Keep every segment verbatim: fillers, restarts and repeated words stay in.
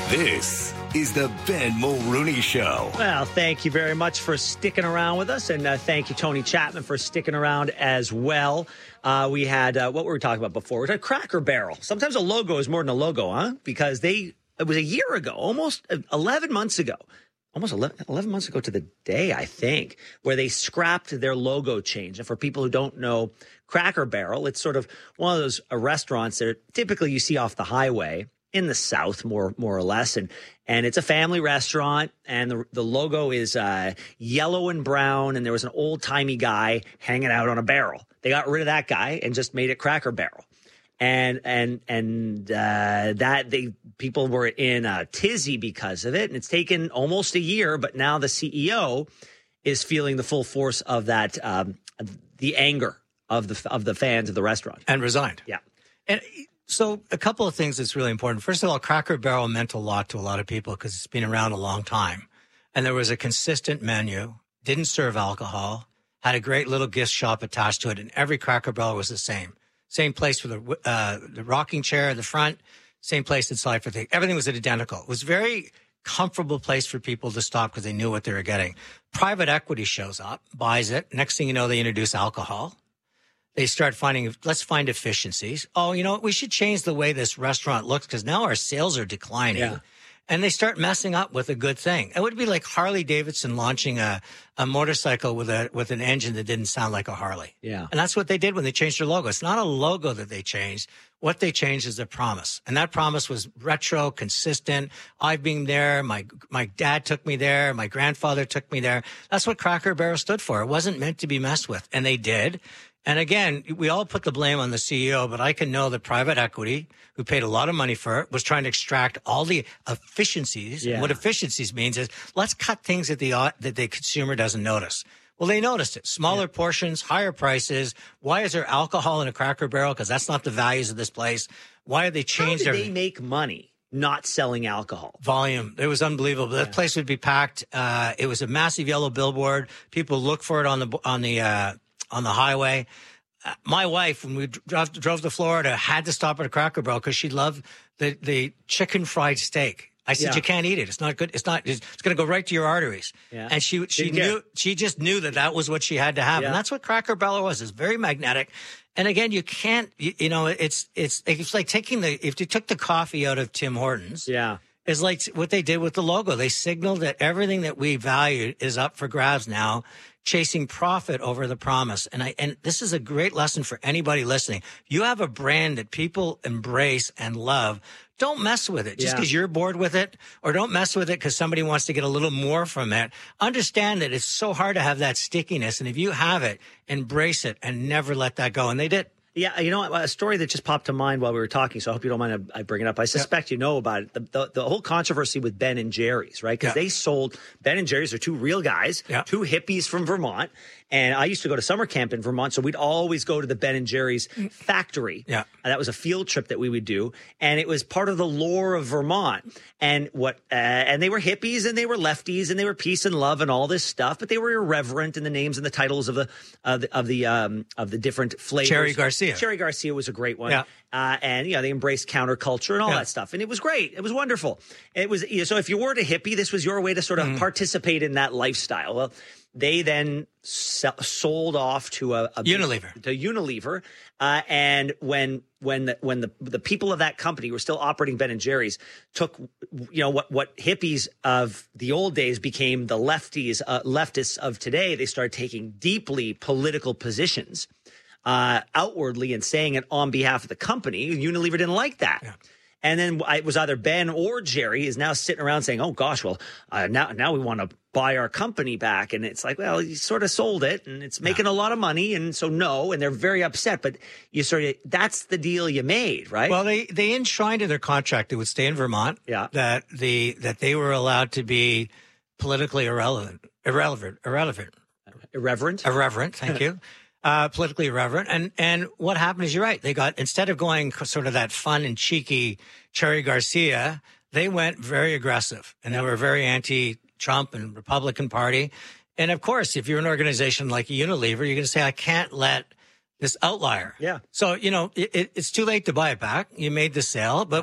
This is the Ben Mulrooney Show. Well, thank you very much for sticking around with us. And uh, thank you, Tony Chapman, for sticking around as well. Uh, we had, uh, what were we talking about before? We had Cracker Barrel. Sometimes a logo is more than a logo, huh? Because they, it was a year ago, almost eleven months ago. Almost eleven, eleven months ago to the day, I think, where they scrapped their logo change. And for people who don't know Cracker Barrel, it's sort of one of those uh, restaurants that typically you see off the highway in the South, more more or less. And and it's a family restaurant, and the, the logo is uh, yellow and brown, and there was an old-timey guy hanging out on a barrel. They got rid of that guy and just made it Cracker Barrel. And and and uh, that they people were in a tizzy because of it, and it's taken almost a year. But now the C E O is feeling the full force of that, um, the anger of the of the fans of the restaurant, and resigned. Yeah, and so a couple of things that's really important. First of all, Cracker Barrel meant a lot to a lot of people because it's been around a long time, and there was a consistent menu, didn't serve alcohol, had a great little gift shop attached to it, and every Cracker Barrel was the same. Same place for the uh, the rocking chair in the front, same place inside for the everything was identical. It was a very comfortable place for people to stop because they knew what they were getting. Private equity shows up, buys it. Next thing you know, they introduce alcohol. They start finding, let's find efficiencies. Oh, you know what? We should change the way this restaurant looks because now our sales are declining. Yeah. And they start messing up with a good thing. It would be like Harley Davidson launching a, a motorcycle with a with an engine that didn't sound like a Harley. Yeah. And that's what they did when they changed their logo. It's not a logo that they changed. What they changed is their promise. And that promise was retro, consistent. I've been there. My my dad took me there. My grandfather took me there. That's what Cracker Barrel stood for. It wasn't meant to be messed with. And they did. And again, we all put the blame on the C E O, but I can know that private equity, who paid a lot of money for it, was trying to extract all the efficiencies. Yeah. What efficiencies means is let's cut things that the that the consumer doesn't notice. Well, they noticed it. Smaller yeah. portions, higher prices. Why is there alcohol in a Cracker Barrel? Because that's not the values of this place. Why have they changed How did everything? they make money not selling alcohol? Volume. It was unbelievable. Yeah. That place would be packed. Uh, it was a massive yellow billboard. People look for it on the on the uh, on the highway. Uh, my wife, when we drove, drove to Florida, had to stop at a Cracker Barrel because she loved the the chicken fried steak. I said, Yeah. you can't eat it. It's not good. It's not, it's, it's going to go right to your arteries. Yeah. And she, she Didn't care. knew, she just knew that that was what she had to have. Yeah. And that's what Cracker Barrel was. It's very magnetic. And again, you can't, you, you know, it's, it's, it's like taking the, if you took the coffee out of Tim Hortons. Yeah. Is like what they did with the logo. They signaled that everything that we valued is up for grabs now, chasing profit over the promise. And I, and this is a great lesson for anybody listening. You have a brand that people embrace and love. Don't mess with it just Yeah. because you're bored with it, or don't mess with it because somebody wants to get a little more from it. Understand that it's so hard to have that stickiness. And if you have it, embrace it and never let that go. And they did. Yeah, you know, a story that just popped to mind while we were talking, so I hope you don't mind I bring it up. I suspect yeah. you know about it. The, the, the whole controversy with Ben and Jerry's, right? Because yeah. they sold, Ben and Jerry's are two real guys, yeah. two hippies from Vermont. And I used to go to summer camp in Vermont, so we'd always go to the Ben and Jerry's factory. Yeah. And that was a field trip that we would do. And it was part of the lore of Vermont. And what, uh, and they were hippies and they were lefties and they were peace and love and all this stuff, but they were irreverent in the names and the titles of the, uh, the of the, um, of the different flavors. Cherry Garcia. Cherry Garcia was a great one. Yeah. Uh, and, you know, they embraced counterculture and all Yeah. that stuff. And it was great. It was wonderful. It was, you know, so if you weren't a hippie, this was your way to sort of mm. participate in that lifestyle. Well, they then se- sold off to a, a Unilever. To Unilever, uh, and when when the, when the the people of that company were still operating Ben and Jerry's, took you know what what hippies of the old days became the lefties uh, leftists of today. They started taking deeply political positions uh, outwardly and saying it on behalf of the company. Unilever didn't like that. Yeah. And then it was either Ben or Jerry is now sitting around saying, oh, gosh, well, uh, now now we want to buy our company back. And it's like, well, you sort of sold it and it's making yeah. a lot of money. And so no, and they're very upset. But you sort of that's the deal you made, right? Well, they, they enshrined in their contract it would stay in Vermont, yeah. that the that they were allowed to be politically irrelevant, irrelevant, irrelevant. Irreverent? Irreverent, thank you. Uh, politically irreverent. And, and what happened is you're right. They got, instead of going sort of that fun and cheeky Cherry Garcia, they went very aggressive and they were very anti-Trump and Republican Party. And of course, if you're an organization like Unilever, you're going to say, I can't let this outlier. Yeah. So, you know, it, it's too late to buy it back. You made the sale, but yeah. what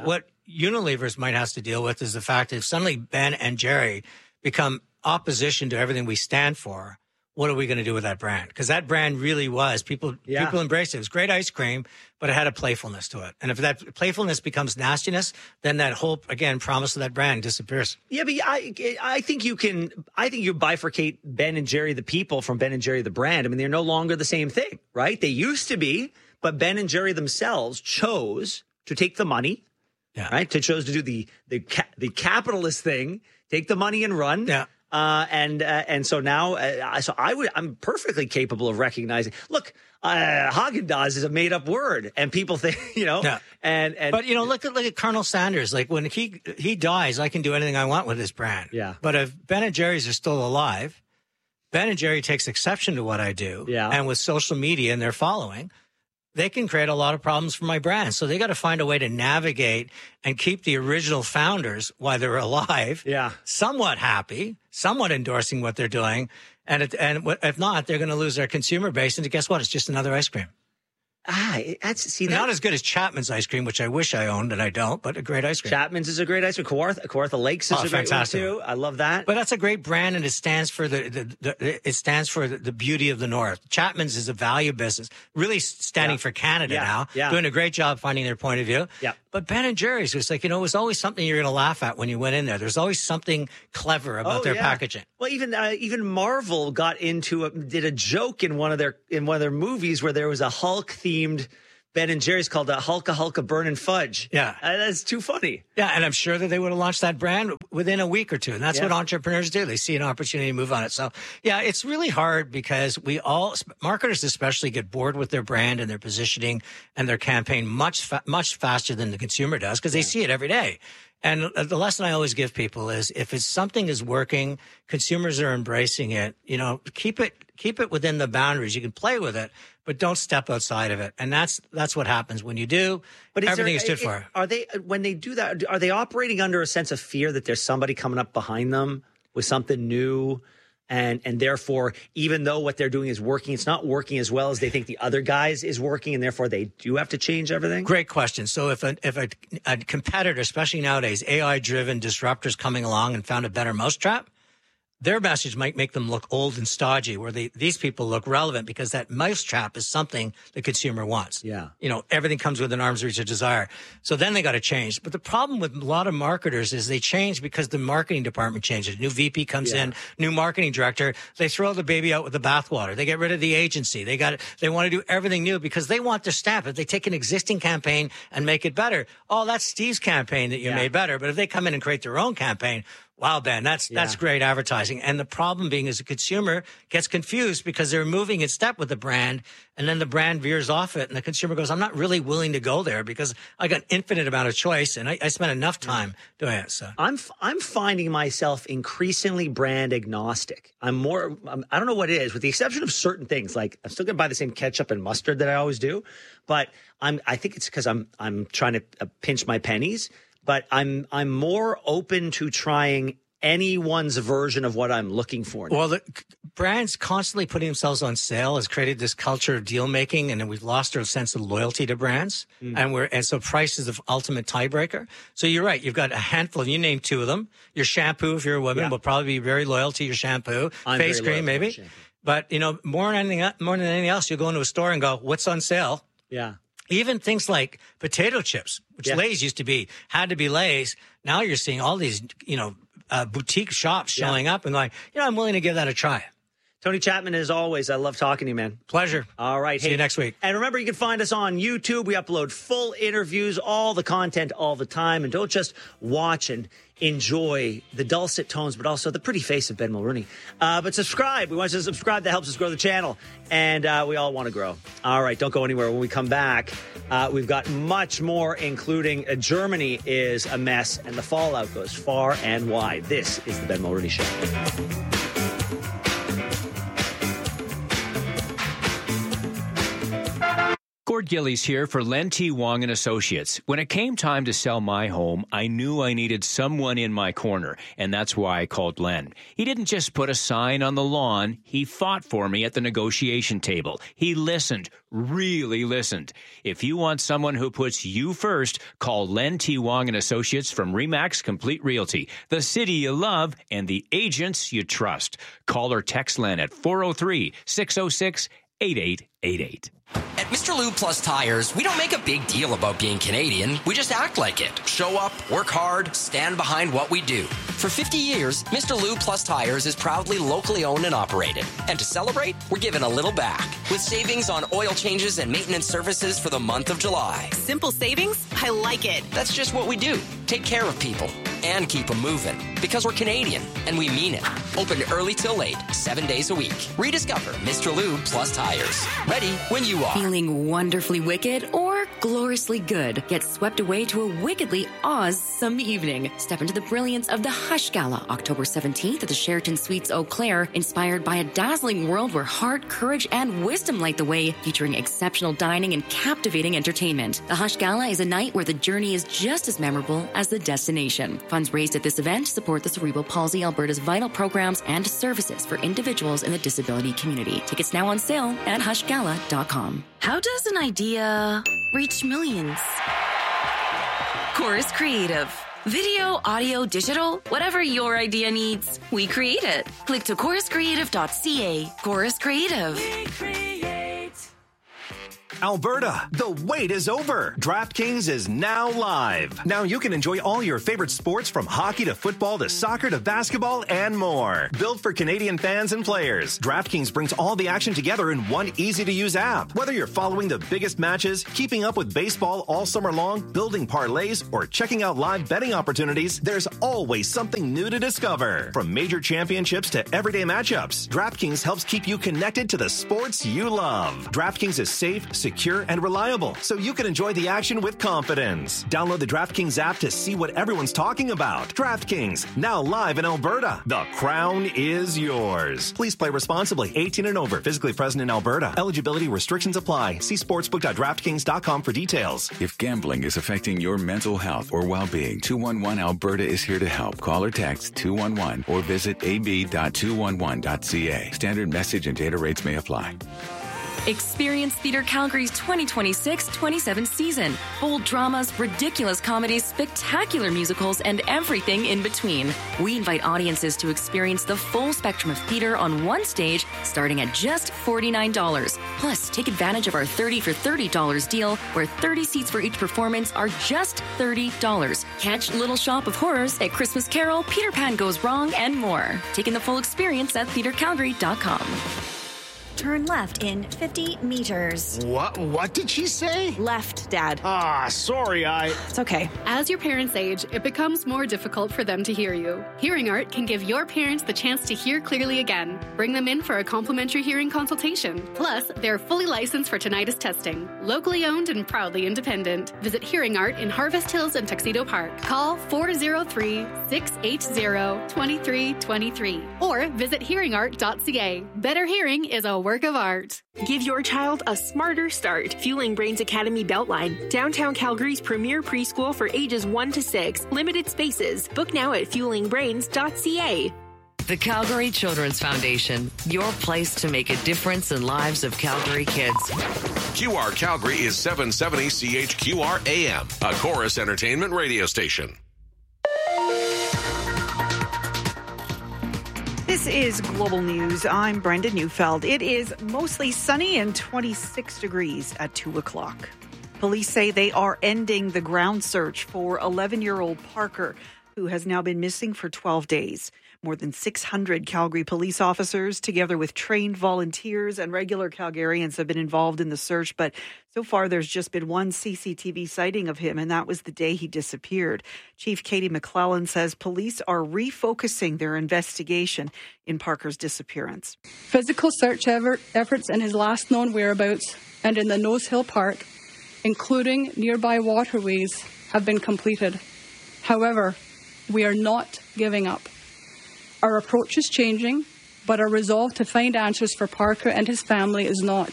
Unilever's might have to deal with is the fact that if suddenly Ben and Jerry become opposition to everything we stand for, what are we going to do with that brand? Because that brand really was, people Yeah. people embraced it. It was great ice cream, but it had a playfulness to it. And if that playfulness becomes nastiness, then that whole, again, promise of that brand disappears. Yeah, but I, I think you can, I think you bifurcate Ben and Jerry the people from Ben and Jerry the brand. I mean, they're no longer the same thing, right? They used to be, but Ben and Jerry themselves chose to take the money, Yeah. right? To chose to do the, the, ca- the capitalist thing, take the money and run. Yeah. Uh, and uh, and so now, uh, so I would, I'm perfectly capable of recognizing. Look, uh, Haagen-Dazs is a made-up word, and people think, you know, Yeah. and and But, you know, look at look at Colonel Sanders. Like, when he he dies, I can do anything I want with this brand. Yeah. But if Ben and Jerry's are still alive, Ben and Jerry takes exception to what I do. Yeah. And with social media and their following, they can create a lot of problems for my brand. So they got to find a way to navigate and keep the original founders, while they're alive, Yeah. somewhat happy, somewhat endorsing what they're doing. And it, and if not, they're going to lose their consumer base. And guess what? It's just another ice cream. ah, that's see Not that as good as Chapman's ice cream, which I wish I owned, and I don't, but a great ice cream. Chapman's is a great ice cream. Kawartha, Kawartha Lakes is Oh, a great fantastic. one too. I love that. But that's a great brand, and it stands for the, the, the it stands for the, the beauty of the North. Chapman's is a value business, really standing Yeah. for Canada Yeah, now, yeah. doing a great job finding their point of view. Yeah. But Ben and Jerry's was like, you know, it was always something you're going to laugh at when you went in there. There's always something clever about Oh, their yeah. packaging. Well, even uh, even Marvel got into a, did a joke in one of their in one of their movies where there was a Hulk themed Ben and Jerry's called a Hulka Hulka Burn and Fudge. Yeah. Uh, that's too funny. Yeah, and I'm sure that they would have launched that brand within a week or two. And that's Yeah. what entrepreneurs do. They see an opportunity to move on it. So, yeah, it's really hard because we all, marketers especially, get bored with their brand and their positioning and their campaign much, fa- much faster than the consumer does because they see it every day. And the lesson I always give people is if it's something is working, consumers are embracing it, you know, keep it, keep it within the boundaries. You can play with it, but don't step outside of it. And that's, that's what happens when you do. But is everything there, is stood it- for. Are they when they do that? Are they operating under a sense of fear that there's somebody coming up behind them with something new, and and therefore, even though what they're doing is working, it's not working as well as they think the other guys is working, and therefore they do have to change everything? Great question. So if a, if a, a competitor, especially nowadays, A I-driven disruptors coming along and found a better mousetrap, their message might make them look old and stodgy, where they, these people look relevant because that mousetrap is something the consumer wants. Yeah. You know, everything comes with an arm's reach of desire. So then they got to change. But the problem with a lot of marketers is they change because the marketing department changes. New V P comes Yeah. in, new marketing director. They throw the baby out with the bathwater. They get rid of the agency. They got, they want to do everything new because they want their stamp. If they take an existing campaign and make it better, oh, that's Steve's campaign that you Yeah. made better. But if they come in and create their own campaign, wow, Ben, that's Yeah. that's great advertising. And the problem being is the consumer gets confused because they're moving in step with the brand, and then the brand veers off it, and the consumer goes, I'm not really willing to go there because I got infinite amount of choice, and I, I spent enough time doing it. So I'm f- I'm finding myself increasingly brand agnostic. I'm more I'm, I don't know what it is, with the exception of certain things. Like I'm still going to buy the same ketchup and mustard that I always do, but I'm I think it's because I'm I'm trying to uh, pinch my pennies. But I'm I'm more open to trying anyone's version of what I'm looking for now. Well, the c- brands constantly putting themselves on sale has created this culture of deal making, and then we've lost our sense of loyalty to brands. Mm. And we're and so price is the ultimate tiebreaker. So you're right. You've got a handful. You named two of them. Your shampoo, if you're a woman, Yeah. will probably be very loyal to your shampoo. I'm Face very loyal cream, to my maybe. shampoo. But you know, more than anything, more than anything else, you go into a store and go, "What's on sale?" Yeah. Even things like potato chips, which Yeah. Lay's used to be, had to be Lay's. Now you're seeing all these, you know, uh, boutique shops showing up and going, you know, I'm willing to give that a try. Tony Chapman, as always, I love talking to you, man. Pleasure. All right. See you next week. And remember, you can find us on YouTube. We upload full interviews, all the content all the time. And don't just watch and enjoy the dulcet tones, but also the pretty face of Ben Mulrooney. Uh, but subscribe. We want you to subscribe. That helps us grow the channel. And uh, we all want to grow. All right. Don't go anywhere. When we come back, uh, we've got much more, including uh, Germany is a mess, and the fallout goes far and wide. This is the Ben Mulrooney Show. Gord Robert Gillies here for Len T. Wong and Associates. When it came time to sell my home, I knew I needed someone in my corner, and that's why I called Len. He didn't just put a sign on the lawn. He fought for me at the negotiation table. He listened, really listened. If you want someone who puts you first, call Len T. Wong and Associates from Remax Complete Realty, the city you love and the agents you trust. Call or text Len at four oh three, six oh six, eight eight eight eight. At Mister Lube Plus Tires, we don't make a big deal about being Canadian. We just act like it. Show up, work hard, stand behind what we do. For fifty years, Mister Lube Plus Tires is proudly locally owned and operated. And to celebrate, we're giving a little back with savings on oil changes and maintenance services for the month of July. Simple savings? I like it. That's just what we do. Take care of people and keep them moving. Because we're Canadian, and we mean it. Open early till late, seven days a week. Rediscover Mister Lube Plus Tires. Ready when you are. Feeling wonderfully wicked or gloriously good? Get swept away to a wickedly awesome evening. Step into the brilliance of the Hush Gala, October seventeenth at the Sheraton Suites Eau Claire, inspired by a dazzling world where heart, courage, and wisdom light the way, featuring exceptional dining and captivating entertainment. The Hush Gala is a night where the journey is just as memorable as the destination. Funds raised at this event support the Cerebral Palsy Alberta's vital programs and services for individuals in the disability community. Tickets now on sale at hush gala dot com. How does an idea reach millions? Chorus Creative. Video, audio, digital, whatever your idea needs, we create it. Click to chorus creative dot c a. Chorus Creative. We create. Alberta, the wait is over. DraftKings is now live. Now you can enjoy all your favorite sports from hockey to football to soccer to basketball and more. Built for Canadian fans and players, DraftKings brings all the action together in one easy-to-use app. Whether you're following the biggest matches, keeping up with baseball all summer long, building parlays, or checking out live betting opportunities, there's always something new to discover. From major championships to everyday matchups, DraftKings helps keep you connected to the sports you love. DraftKings is safe, secure, and reliable, so you can enjoy the action with confidence. Download the DraftKings app to see what everyone's talking about. DraftKings, now live in Alberta. The crown is yours. Please play responsibly. eighteen and over. Physically present in Alberta. Eligibility restrictions apply. See sportsbook dot draftkings dot com for details. If gambling is affecting your mental health or well-being, two one one Alberta is here to help. Call or text two one one or visit a b dot two one one dot c a. Standard message and data rates may apply. Experience Theatre Calgary's twenty twenty-six twenty-seven season. Bold dramas, ridiculous comedies, spectacular musicals, and everything in between. We invite audiences to experience the full spectrum of theatre on one stage, starting at just forty-nine dollars. Plus, take advantage of our thirty for thirty dollars deal, where thirty seats for each performance are just thirty dollars. Catch Little Shop of Horrors at Christmas Carol, Peter Pan Goes Wrong, and more. Taking the full experience at theatre calgary dot com. Turn left in fifty meters. What? What did she say? Left, Dad. Ah, sorry, I... It's okay. As your parents age, it becomes more difficult for them to hear you. Hearing Art can give your parents the chance to hear clearly again. Bring them in for a complimentary hearing consultation. Plus, they're fully licensed for tinnitus testing. Locally owned and proudly independent. Visit Hearing Art in Harvest Hills and Tuxedo Park. Call four oh three, six eight zero, two three two three or visit hearing art dot c a. Better hearing is a work of art. Give your child a smarter start. Fueling Brains Academy Beltline, downtown Calgary's premier preschool for ages one to six. Limited spaces. Book now at fueling brains dot c a. The Calgary Children's Foundation, your place to make a difference in lives of Calgary kids. Q R Calgary is seven seventy C H Q R A M, a Chorus Entertainment radio station. This is Global News. I'm Brenda Neufeld. It is mostly sunny and twenty-six degrees at two o'clock. Police say they are ending the ground search for eleven-year-old Parker, who has now been missing for twelve days. More than six hundred Calgary police officers, together with trained volunteers and regular Calgarians, have been involved in the search. But so far, there's just been one C C T V sighting of him, and that was the day he disappeared. Chief Katie McClellan says police are refocusing their investigation in Parker's disappearance. Physical search efforts in his last known whereabouts and in the Nose Hill Park, including nearby waterways, have been completed. However, we are not giving up. Our approach is changing, but our resolve to find answers for Parker and his family is not.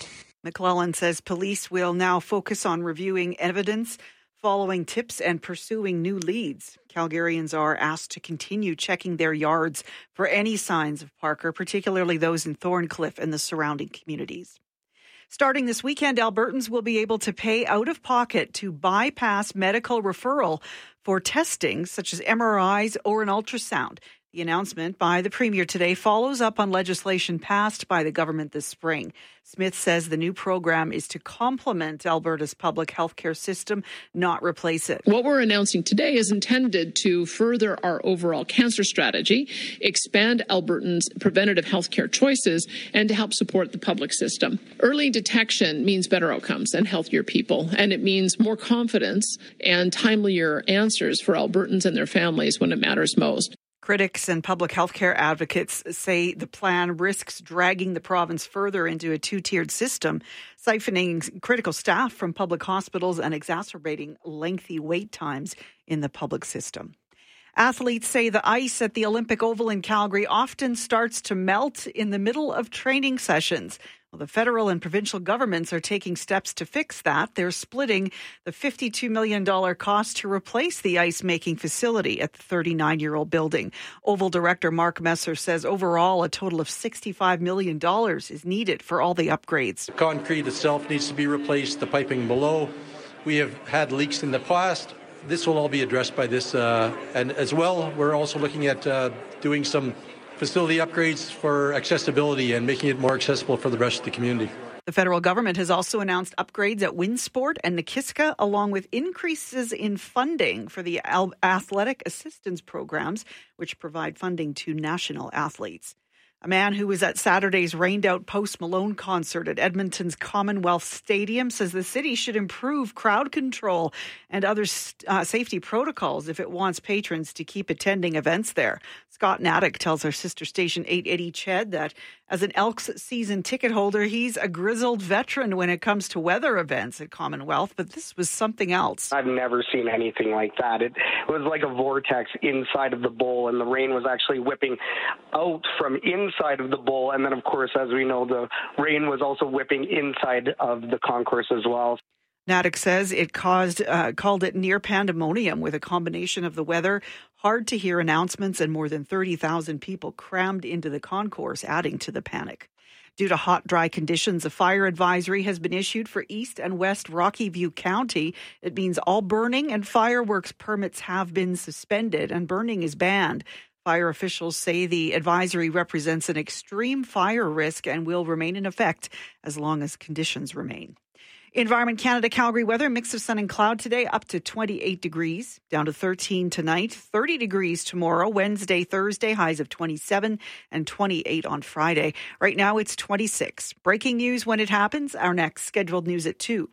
McClellan says police will now focus on reviewing evidence, following tips and pursuing new leads. Calgarians are asked to continue checking their yards for any signs of Parker, particularly those in Thorncliffe and the surrounding communities. Starting this weekend, Albertans will be able to pay out of pocket to bypass medical referral for testing such as M R Is or an ultrasound. The announcement by the Premier today follows up on legislation passed by the government this spring. Smith says the new program is to complement Alberta's public health care system, not replace it. What we're announcing today is intended to further our overall cancer strategy, expand Albertans' preventative health care choices, and to help support the public system. Early detection means better outcomes and healthier people, and it means more confidence and timelier answers for Albertans and their families when it matters most. Critics and public health care advocates say the plan risks dragging the province further into a two-tiered system, siphoning critical staff from public hospitals and exacerbating lengthy wait times in the public system. Athletes say the ice at the Olympic Oval in Calgary often starts to melt in the middle of training sessions. Well, the federal and provincial governments are taking steps to fix that. They're splitting the fifty-two million dollars cost to replace the ice-making facility at the thirty-nine-year-old building. Oval director Mark Messer says overall a total of sixty-five million dollars is needed for all the upgrades. The concrete itself needs to be replaced, the piping below. We have had leaks in the past. This will all be addressed by this. Uh, and as well, we're also looking at uh, doing some facility upgrades for accessibility and making it more accessible for the rest of the community. The federal government has also announced upgrades at Winsport and Nikiska, along with increases in funding for the athletic assistance programs, which provide funding to national athletes. A man who was at Saturday's rained-out Post Malone concert at Edmonton's Commonwealth Stadium says the city should improve crowd control and other uh, safety protocols if it wants patrons to keep attending events there. Scott Naddick tells our sister station eight eighty C H E D that as an Elks season ticket holder, he's a grizzled veteran when it comes to weather events at Commonwealth, but this was something else. I've never seen anything like that. It, it was like a vortex inside of the bowl, and the rain was actually whipping out from inside of the bowl. And then, of course, as we know, the rain was also whipping inside of the concourse as well. Naddick says it caused uh, called it near pandemonium with a combination of the weather, hard to hear announcements, and more than thirty thousand people crammed into the concourse, adding to the panic. Due to hot, dry conditions, a fire advisory has been issued for East and West Rocky View County. It means all burning and fireworks permits have been suspended and burning is banned. Fire officials say the advisory represents an extreme fire risk and will remain in effect as long as conditions remain. Environment Canada Calgary weather, mix of sun and cloud today, up to twenty-eight degrees, down to thirteen tonight, thirty degrees tomorrow, Wednesday, Thursday, highs of twenty-seven and twenty-eight on Friday. Right now it's twenty-six. Breaking news when it happens, our next scheduled news at two.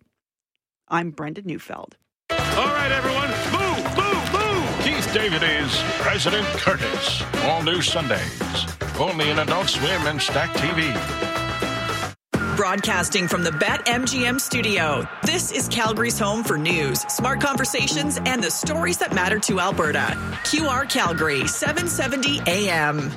I'm Brenda Neufeld. All right, everyone, move, move, move! Keith David is President Curtis. All new Sundays, only in Adult Swim and Stack T V. Broadcasting from the BetMGM studio, this is Calgary's home for news, smart conversations, and the stories that matter to Alberta. Q R Calgary, seven seventy A M.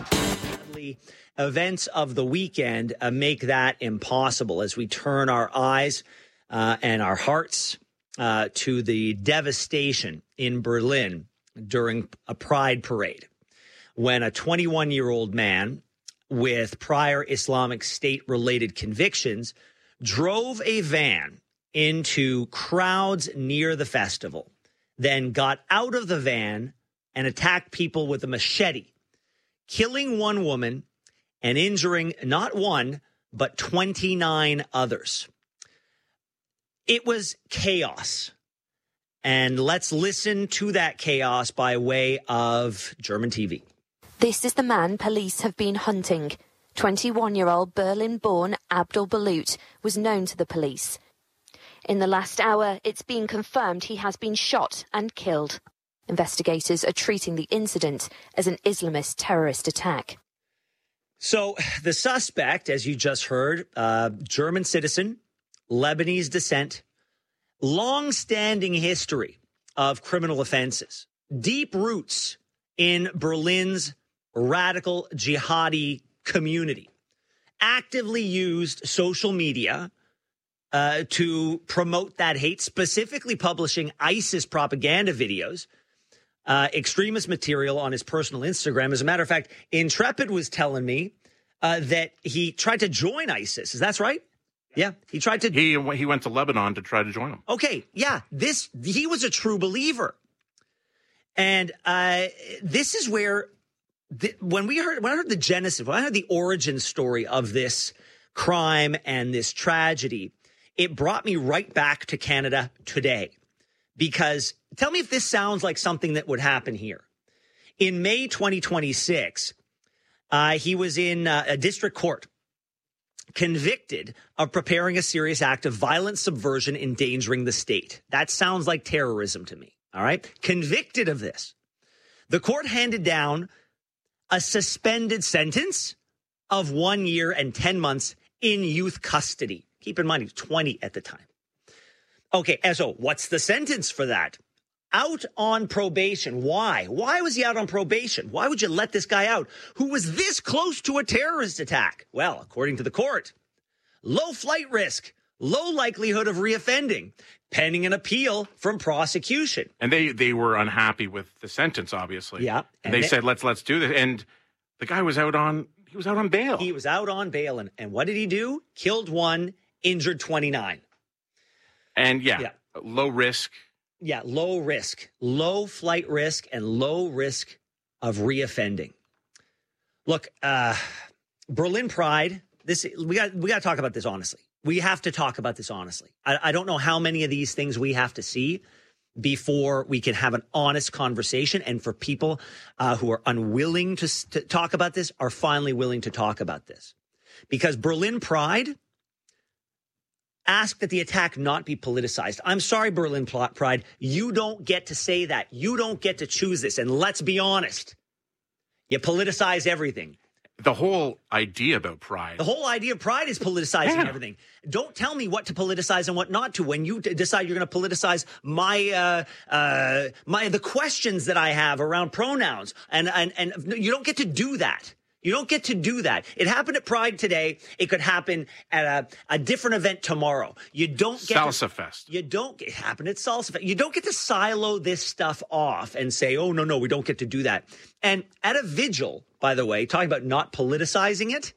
Events of the weekend uh, make that impossible as we turn our eyes uh, and our hearts uh, to the devastation in Berlin during a pride parade when a twenty-one-year-old man with prior Islamic State-related convictions drove a van into crowds near the festival, then got out of the van and attacked people with a machete, killing one woman and injuring not one, but twenty-nine others. It was chaos. And let's listen to that chaos by way of German T V. This is the man police have been hunting. twenty-one-year-old Berlin-born Abdul Balut was known to the police. In the last hour, it's been confirmed he has been shot and killed. Investigators are treating the incident as an Islamist terrorist attack. So the suspect, as you just heard, uh, German citizen, Lebanese descent, long-standing history of criminal offenses, deep roots in Berlin's radical jihadi community, actively used social media uh, to promote that hate, specifically publishing ISIS propaganda videos, uh, extremist material on his personal Instagram. As a matter of fact, Intrepid was telling me uh, that he tried to join ISIS. Is that right? Yeah, he tried to. He he went to Lebanon to try to join them. Okay, yeah, this he was a true believer, and uh, this is where the, when we heard when I heard the genesis, when I heard the origin story of this crime and this tragedy, it brought me right back to Canada today. Because tell me if this sounds like something that would happen here. In May twenty twenty-six, uh, he was in uh, a district court, convicted of preparing a serious act of violent subversion endangering the state. That sounds like terrorism to me. All right. Convicted of this. The court handed down a suspended sentence of one year and ten months in youth custody. Keep in mind, he was twenty at the time. Okay. And so what's the sentence for that? Out on probation. Why? Why was he out on probation? Why would you let this guy out who was this close to a terrorist attack? Well, according to the court, low flight risk, low likelihood of reoffending, pending an appeal from prosecution. And they, they were unhappy with the sentence, obviously. Yeah. And, and they, they said, let's let's do this. And the guy was out on he was out on bail. He was out on bail. And, and what did he do? Killed one, injured twenty-nine. And yeah, yeah. low risk. Yeah, low risk, low flight risk, and low risk of reoffending. Look, uh, Berlin Pride. This we got. We got to talk about this honestly. We have to talk about this honestly. I, I don't know how many of these things we have to see before we can have an honest conversation. And for people uh, who are unwilling to, to talk about this, are finally willing to talk about this, because Berlin Pride asked that the attack not be politicized. I'm sorry, Berlin Pride. You don't get to say that. You don't get to choose this. And let's be honest. You politicize everything. The whole idea about Pride. The whole idea of Pride is politicizing yeah. everything. Don't tell me what to politicize and what not to. When you d- decide you're going to politicize my, uh, uh, my, the questions that I have around pronouns. And, and, and you don't get to do that. You don't get to do that. It happened at Pride today. It could happen at a, a different event tomorrow. You don't get Salsa to, Fest. You don't get happen at Salsa Fest. You don't get to silo this stuff off and say, "Oh no, no, we don't get to do that." And at a vigil, by the way, talking about not politicizing it,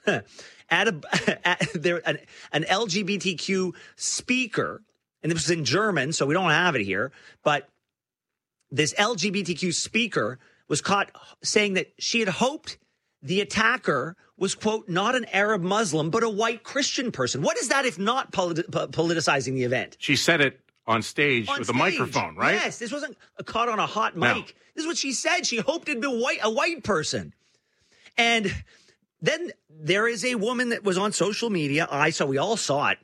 at a at, there an, an L G B T Q speaker, and this was in German, so we don't have it here, but this L G B T Q speaker was caught saying that she had hoped the attacker was, quote, not an Arab Muslim, but a white Christian person. What is that if not politi- politicizing the event? She said it on stage on with stage. a microphone, right? Yes, this wasn't caught on a hot mic. No. This is what she said. She hoped it'd be white, a white person. And then there is a woman that was on social media, I saw, we all saw it,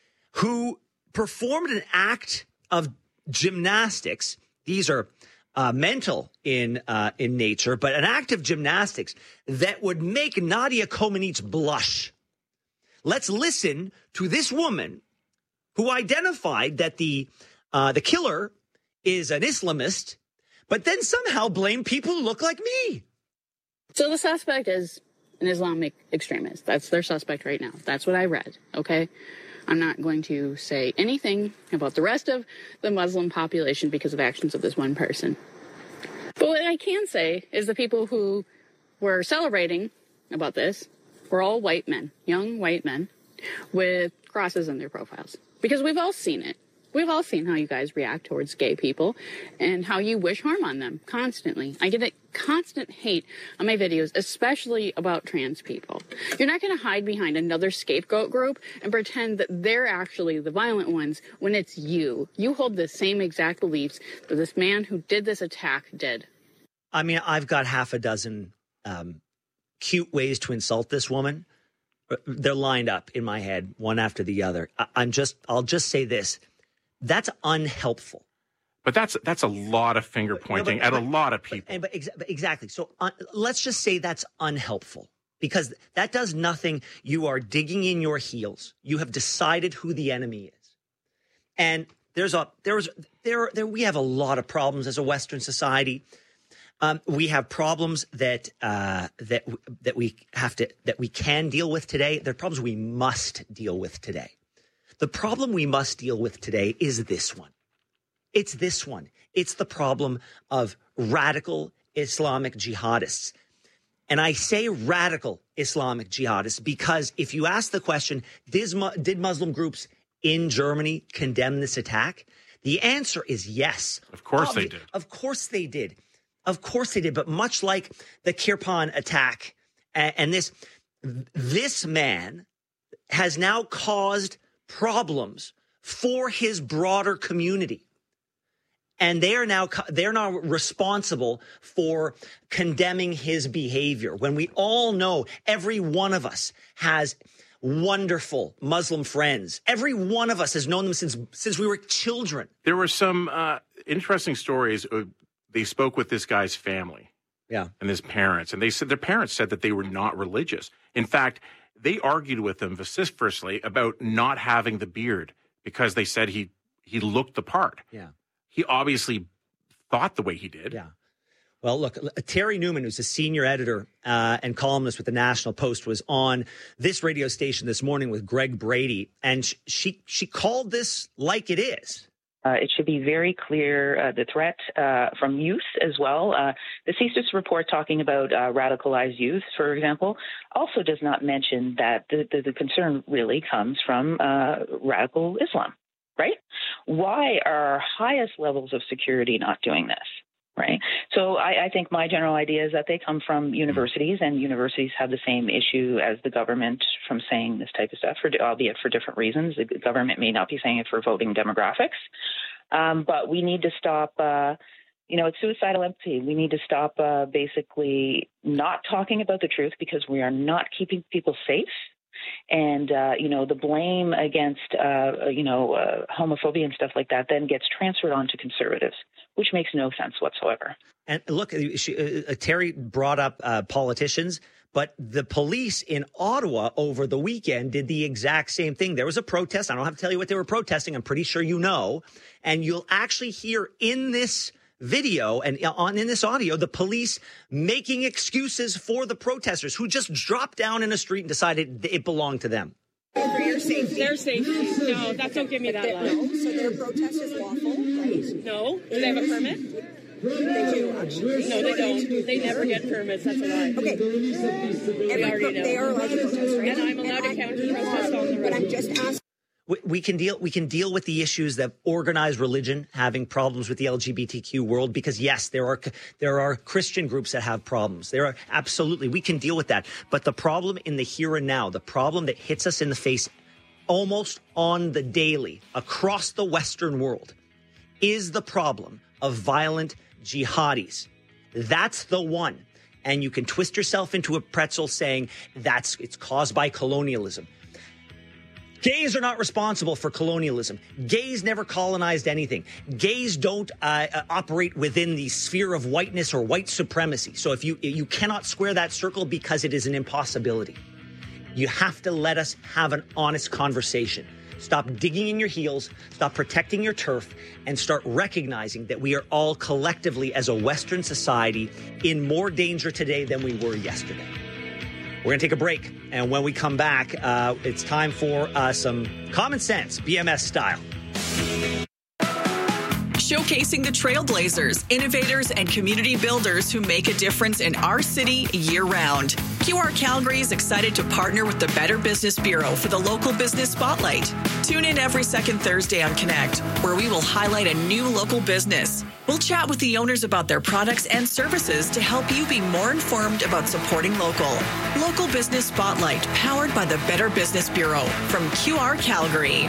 who performed an act of gymnastics. These are Uh, mental in uh, in nature, but an act of gymnastics that would make Nadia Comaneci blush. Let's listen to this woman who identified that the uh, the killer is an Islamist, but then somehow blamed people who look like me. So the suspect is an Islamic extremist. That's their suspect right now. That's what I read, okay? I'm not going to say anything about the rest of the Muslim population because of actions of this one person. But what I can say is the people who were celebrating about this were all white men, young white men with crosses in their profiles. Because we've all seen it. We've all seen how you guys react towards gay people and how you wish harm on them constantly. I get a constant hate on my videos, especially about trans people. You're not going to hide behind another scapegoat group and pretend that they're actually the violent ones when it's you. You hold the same exact beliefs that this man who did this attack did. I mean, I've got half a dozen um, cute ways to insult this woman. They're lined up in my head, one after the other. I- I'm just, I'll just say this. That's unhelpful. But that's that's a lot of finger pointing no, but, at but, a lot of people. But, but, exa- but exactly. So uh, let's just say that's unhelpful, because that does nothing. You are digging in your heels. You have decided who the enemy is, and there's a there's there there we have a lot of problems as a Western society. Um, we have problems that uh, that that we have to that we can deal with today. They're problems we must deal with today. The problem we must deal with today is this one. It's this one. It's the problem of radical Islamic jihadists. And I say radical Islamic jihadists because if you ask the question, did Muslim groups in Germany condemn this attack? The answer is yes. Of course Obvi- they did. Of course they did. Of course they did. But much like the Kirpan attack, and, and this, this man has now caused problems for his broader community. And they are now they're now responsible for condemning his behavior. When we all know every one of us has wonderful Muslim friends. Every one of us has known them since since we were children. There were some uh, interesting stories. They spoke with this guy's family. Yeah. And his parents. And they said their parents said that they were not religious. In fact, they argued with him vociferously about not having the beard because they said he he looked the part. Yeah. He obviously thought the way he did. Yeah. Well, look, Terry Newman, who's a senior editor uh, and columnist with the National Post, was on this radio station this morning with Greg Brady, and sh- she she called this like it is. Uh, it should be very clear, uh, the threat uh, from youth as well. Uh, the C S I S report talking about uh, radicalized youth, for example, also does not mention that the, the, the concern really comes from uh, radical Islam. Right? Why are our highest levels of security not doing this? Right? So I, I think my general idea is that they come from universities, and universities have the same issue as the government from saying this type of stuff, for, albeit for different reasons. The government may not be saying it for voting demographics, um, but we need to stop. Uh, you know, it's suicidal empathy. We need to stop uh, basically not talking about the truth because we are not keeping people safe. And, uh, you know, the blame against, uh, you know, uh, homophobia and stuff like that then gets transferred on to conservatives, which makes no sense whatsoever. And look, she, uh, Terry brought up uh, politicians, but the police in Ottawa over the weekend did the exact same thing. There was a protest. I don't have to tell you what they were protesting. I'm pretty sure you know. And you'll actually hear in this video and on in this audio, the police making excuses for the protesters who just dropped down in a street and decided it belonged to them. For your safety. Their safety. No, that don't give me that line. No, so their protest is lawful, right? No. Do they have a permit? They do, actually. No, they don't. They never get permits. That's a lie. Okay. We already know. They are allowed to protest, right? And I'm allowed to counter protest on the road. But I'm just asking. We can deal. We can deal with the issues that organized religion having problems with the L G B T Q world, because yes, there are there are Christian groups that have problems. There are absolutely. We can deal with that. But the problem in the here and now, the problem that hits us in the face almost on the daily across the Western world, is the problem of violent jihadis. That's the one. And you can twist yourself into a pretzel saying that's it's caused by colonialism. Gays are not responsible for colonialism. Gays never colonized anything. Gays don't uh, uh, operate within the sphere of whiteness or white supremacy. So if you you cannot square that circle because it is an impossibility. You have to let us have an honest conversation. Stop digging in your heels, stop protecting your turf, and start recognizing that we are all collectively as a Western society in more danger today than we were yesterday. We're going to take a break, and when we come back, uh, it's time for uh, some common sense, B M S style. Showcasing the trailblazers, innovators, and community builders who make a difference in our city year-round. Q R Calgary is excited to partner with the Better Business Bureau for the Local Business Spotlight. Tune in every second Thursday on Connect, where we will highlight a new local business. We'll chat with the owners about their products and services to help you be more informed about supporting local. Local Business Spotlight, powered by the Better Business Bureau from Q R Calgary.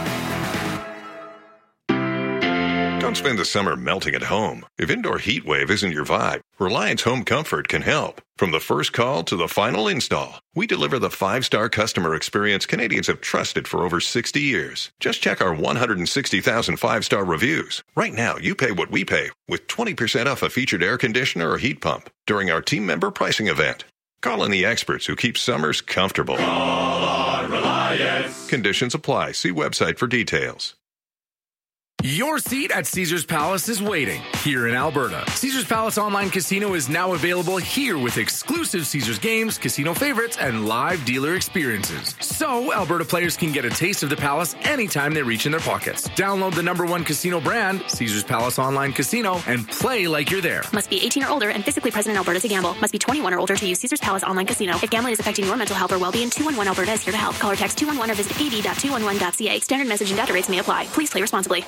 Don't spend the summer melting at home. If indoor heat wave isn't your vibe, Reliance Home Comfort can help. From the first call to the final install, we deliver the five-star customer experience Canadians have trusted for over sixty years. Just check our one hundred sixty thousand five-star reviews. Right now, you pay what we pay with twenty percent off a featured air conditioner or heat pump during our team member pricing event. Call in the experts who keep summers comfortable. Call on Reliance. Conditions apply. See website for details. Your seat at Caesars Palace is waiting here in Alberta. Caesars Palace Online Casino is now available here with exclusive Caesars games, casino favorites, and live dealer experiences. So Alberta players can get a taste of the Palace anytime they reach in their pockets. Download the number one casino brand, Caesars Palace Online Casino, and play like you're there. Must be eighteen or older and physically present in Alberta to gamble. Must be twenty-one or older to use Caesars Palace Online Casino. If gambling is affecting your mental health or well-being, two one one Alberta is here to help. Call or text two one one or visit a d dot two one one dot c a. Standard message and data rates may apply. Please play responsibly.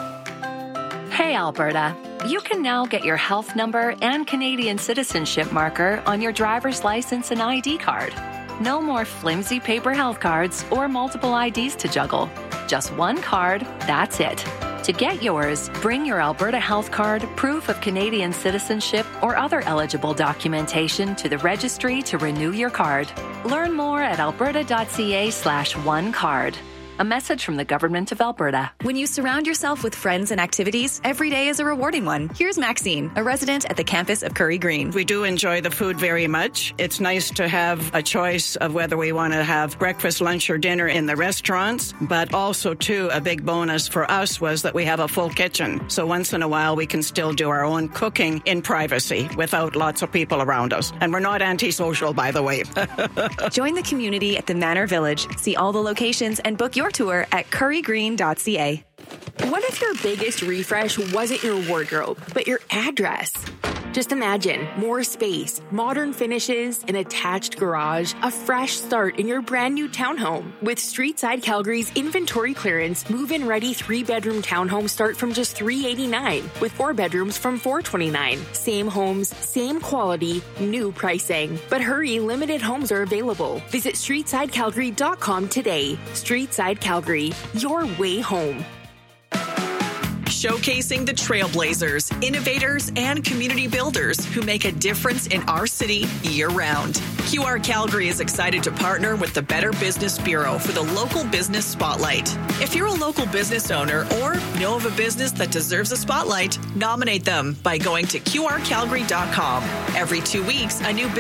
Hey, Alberta. You can now get your health number and Canadian citizenship marker on your driver's license and I D card. No more flimsy paper health cards or multiple I Ds to juggle. Just one card, that's it. To get yours, bring your Alberta health card, proof of Canadian citizenship, or other eligible documentation to the registry to renew your card. Learn more at alberta.ca slash one card. A message from the Government of Alberta. When you surround yourself with friends and activities, every day is a rewarding one. Here's Maxine, a resident at the campus of Curry Green. We do enjoy the food very much. It's nice to have a choice of whether we want to have breakfast, lunch, or dinner in the restaurants. But also, too, a big bonus for us was that we have a full kitchen. So once in a while, we can still do our own cooking in privacy without lots of people around us. And we're not antisocial, by the way. Join the community at the Manor Village. See all the locations and book your tour at curry green dot c a. What if your biggest refresh wasn't your wardrobe, but your address? Just imagine more space, modern finishes, an attached garage, a fresh start in your brand new townhome. With Streetside Calgary's inventory clearance, move-in ready three-bedroom townhomes start from just three hundred eighty-nine dollars, with four bedrooms from four hundred twenty-nine dollars. Same homes, same quality, new pricing. But hurry, limited homes are available. Visit streetside calgary dot com today. Streetside Calgary, your way home. Showcasing the trailblazers, innovators, and community builders who make a difference in our city year-round. Q R Calgary is excited to partner with the Better Business Bureau for the Local Business Spotlight. If you're a local business owner or know of a business that deserves a spotlight, nominate them by going to q r calgary dot com. Every two weeks, a new